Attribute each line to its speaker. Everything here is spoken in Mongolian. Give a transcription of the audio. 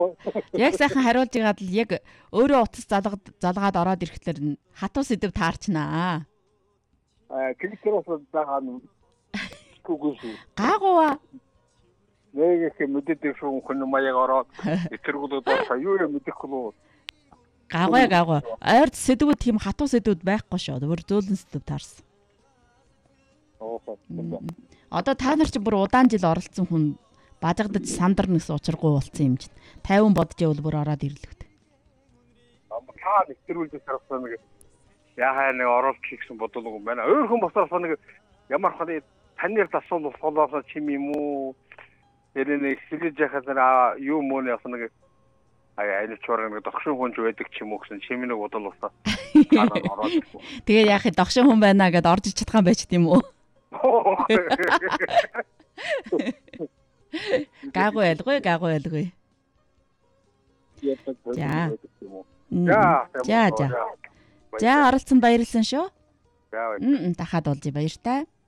Speaker 1: Яг сайхан хариулж игаад л яг өөрөө утас залгаад ороод ирэхлээр хатуу сэдв таарчнаа.
Speaker 2: Кликерос дагаа гүгүш.
Speaker 1: Гаагууа.
Speaker 2: Нэг их мэддэг шүү хүн маяг ороод эцэргүүд болоо юу юм мэдэхгүй лөө.
Speaker 1: Гаагуй. Ойрд сэдвүүд тийм хатуу сэдвүүд байхгүй шүү. Өөр зөөлөн сэдв таарсан. Одоо та нар ч бүр удаан жил оролцсон хүн бажигдаж сандарна гэсэн учиргүй болсон юм чинь. 50 бодож явал бүр ороод ирлэгт.
Speaker 2: Та нэвтрүүлж тарсан нэг яхаа нэг оруулах гэсэн бодлого юм байна. Өөр хүн босоос нэг ямар ханы таньэр асуул болохоос чим юм уу? Тэрний хэлж яхаа юу мөн яах нэг айлчвар нэг догшин хүн ч байдаг ч юм уу гэсэн чим нэг бодол болсоо.
Speaker 1: Тэгээ яах вэ? Догшин хүн байна гэдээ орж ич чадсан байж тийм үү? Гаагуй ялгүй. За оролцсон баярлсан шүү.
Speaker 2: За.
Speaker 1: Дахиад олж баяртай.